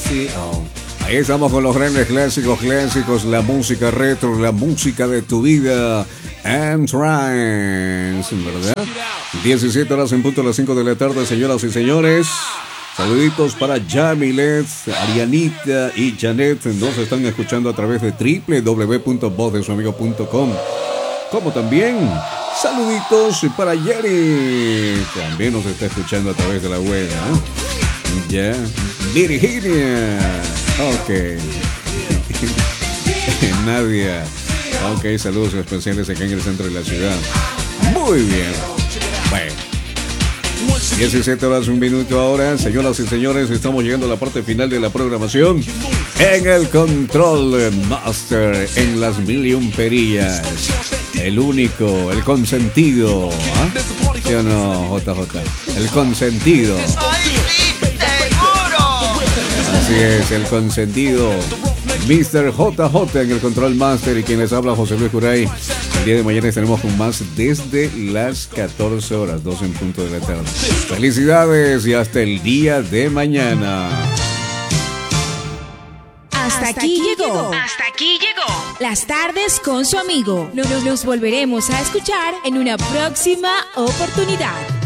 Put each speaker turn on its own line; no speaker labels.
RCO. Ahí estamos con los grandes clásicos, la música retro, la música de tu vida. And Trance, ¿verdad? 17 horas en punto a las 5 de la tarde, señoras y señores. Saluditos para Yamilet, Arianita y Janet. Nos están escuchando a través de www.vozdesuamigo.com. Como también saluditos para Jerry. También nos está escuchando a través de la web, ¿no? Ya. Virginia. Ok. Nadia. Ok, saludos especiales acá en el centro de la ciudad. Muy bien. Bueno. 17 horas, un minuto ahora. Señoras y señores, estamos llegando a la parte final de la programación. En el Control Master, en las mil y un perillas. El único, el consentido. ¿Ah? ¿Sí o no, JJ? El consentido. Así es, el consentido. Mr. JJ en el Control Master y quien les habla, José Luis Curay. El día de mañana estaremos con más desde las 14 horas, 12 en punto de la tarde. Felicidades y hasta el día de mañana.
Hasta aquí llegó. Las tardes con su amigo. Nos volveremos a escuchar en una próxima oportunidad.